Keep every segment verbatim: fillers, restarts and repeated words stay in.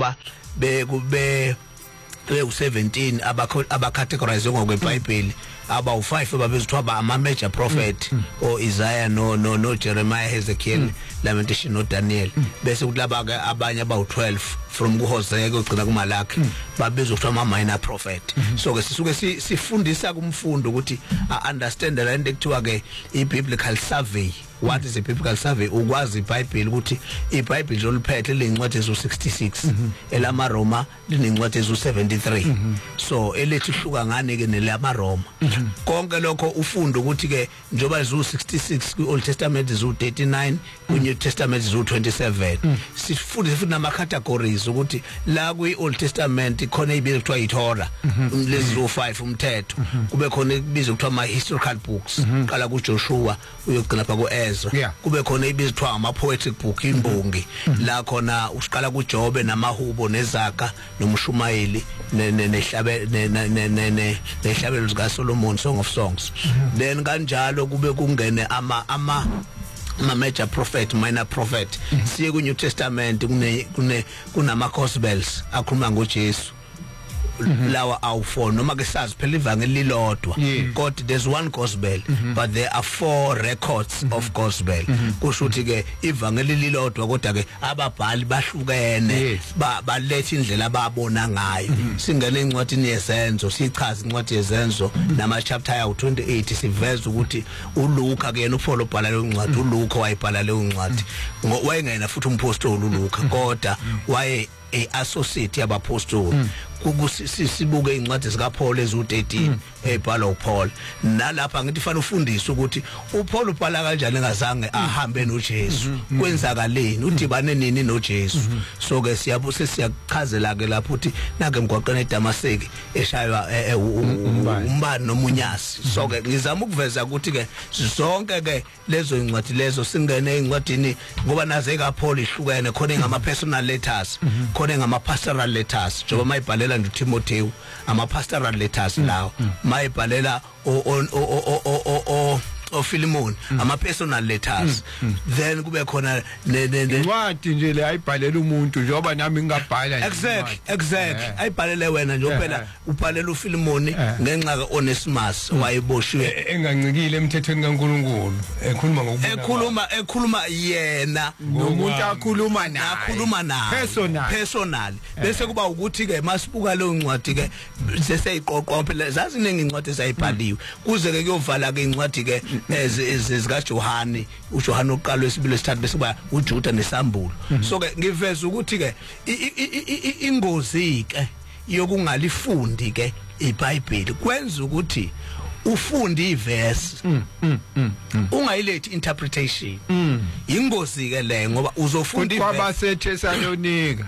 ngoba be be u seventeen abacategorize ngokweBhayibheli aba u five ababezithwa ba ama major prophet o Isaiah no no no Jeremiah, Ezekiel, Lamentation no Daniel, bese kulaba ke abanye aba u twelve from kuHosea kugcina kuMalaki babezokuthiwa ama minor prophet. So ke sisuke sifundisa kumfundo ukuthi understand la into ekuthiwa ke iBiblical survey. What is a biblical survey? Ukwazi iBhayibheli ukuthi iBhayibheli loliphethe lencwadi ezo sixty-six, elama Roma linencwadi ezo seventy-three. So elethi hluka ngane ke nelama Roma. Konke lokho ufunda ukuthi ke njoba izo sixty-six ku Old Testament izo thirty-nine, ku New Testament izo twenty-seven. Sifunda futhi nama categories ukuthi la ku Old Testament khona ibizwa kuthiwa iTorah, lezi zo five umthetho. Kube khona ibizwa kuthiwa ama historical books, qala ku Joshua uyogcina pha ku Yeah. Kube khona ibizithwa ama poetic book imbongi la khona usiqala kuJobe namahubo neZaga nomshumayeli nehlabe nehlabelo zika Solomon, Song of Songs. Then kanjalo kube kungene ama ama ama major prophet, minor prophet. Siye ku New Testament kune kune kunama gospels akhuluma ngoJesu. Lawa awu four noma ke sazi phela ivangeli lilodwa, kodwa there's one gospel, but there are four records of gospel. Kusho ukuthi ke ivangeli lilodwa kodwa ke ababhali bahlukene baletha indlela ababona ngayo. Singene encwadini yezenzo sichaza incwadi yezenzo nama chapter ya twenty-eight siveza ukuthi uLuka ke yena uPaul ubhala le ncwadi, uLuka wayibhala le ncwadi wayengena futhi umpostoli uLuka, kodwa waye a associate yabapostoli. Kusibuke incwadi zika Paul ezu thirteen ebhala uPaul. Nalapha ngithi fanele ufundise ukuthi uPaul ubhala kanjani ngazange ahambe noJesu, kwenzakaleni, udibane nini noJesu. So ke siyabuse siyachazela ke lapho uthi nake emgwaqeni eDamaseki eshaywa umbani nomunyasi. So ke ngizama ukuveza ukuthi ke zonke ke lezo incwadi lezo singene encwadini ngoba naze ka Paul ihlukene, khona ngama personal letters, khona ngama pastoral letters. Njengoba mayibhalela Timothy ama pastoral letters lawo, mayibhalela o o o o o o Philemon ama personal letters. Then kube khona incwadi nje le ayibhalela umuntu njengoba nami ngingabhala nje. Exactly, exactly. Ayibhalele wena nje phela ubhalela uPhilemon ngenxa ka Onesimus wayeboshiwe engancikile emthethweni kaNkulunkulu, ekhuluma ngokubona ekhuluma ekhuluma yena nomuntu akhuluma naye, akhuluma naye personal personal. Bese kuba ukuthi ke masibuka leyo ncwadi ke seseyiqoqwa phela zazi ningi incwadi ezayibhaliwe kuze ke kuyovala ke incwadi ke ezizika Johani, uJohane oqala wesibili wesithathu bese kuba uJuda nesambulo. So ke ngiveza ukuthi ke ingozi ke yokungalifundi ke iBhayibheli kwenza ukuthi ufunde iverse ungayilethi interpretation. Ingozi ke le ngoba uzofunda iverse kwabaseThesalonika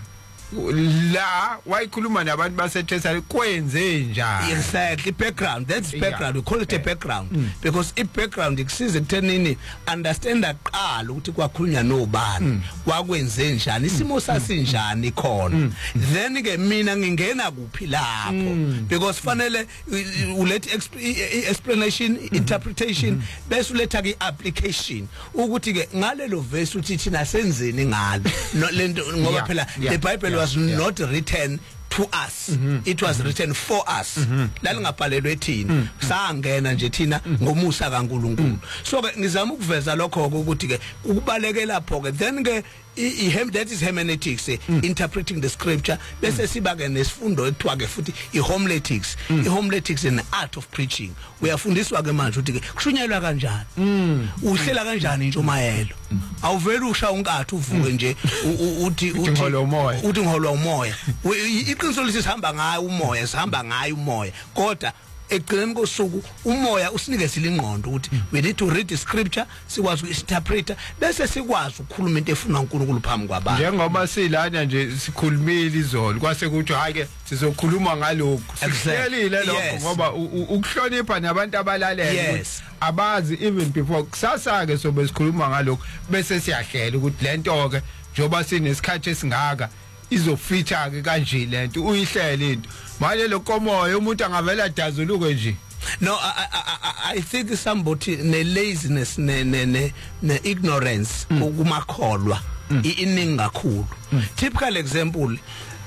la wayikhuluma nabantu baseThesalonika kwenze njani. Exactly, background, that's background. We call it a background because i background ikusiza ekuthenini understand aqala ukuthi kwakhulunywa nobani, kwakwenze njani, isimo sasinjani khona. Then ke mina ngingena kuphi lapho because fanele ulethe explanation, interpretation, bese uletha ke application ukuthi ke ngalelo verse uthi thina senzeni ngalo lento ngoba phela the Bible was not written to us, it was written for us. Lalingabhalelwe thina, sangena nje thina ngomusa kaNkulunkulu. So ke ngizama ukuveza lokho ukuthi ke ukubaleke lapho ke then ke that is hermeneutics, interpreting the scripture. Bese siba ke nesifundo ekuthiwa ke futhi ihomiletics. Ihomiletics in the art of preaching. Uyafundiswa ke manje ukuthi ke kushunyelwa kanjani, uhlela kanjani intshumayelo. Awuveli usha unkathu uvuke nje uthi uthi ngiholo umoya, uthi ngiholo umoya. Iqiniso lesi sihamba ngayo umoya, sihamba ngayo umoya, kodwa ekugcineni kosuku umoya usinikeza ingqondo ukuthi we need to read the scripture, sikwazi uku-interpreta bese sikwazi ukukhuluma into efuna uNkulunkulu phambi kwabantu. Njengoba silana nje sikhulumile izolo kwase kuthi hayi ke sizokhuluma ngalokho. Sihlelile lokho ngoba ukuhlonipha nabantu abalalele abazi even before kusasa ke sobe sikhuluma ngalokho bese siyahlela ukuthi lento ke njoba sinesikhathi esingaka izofeature ke kanje lento uyihlele into manje lokomoya umuntu angavela adazuluke nje. No, I, I, I think somebody ne laziness ne ne ne, ne ignorance ukumakholwa iningi kakhulu. Typical example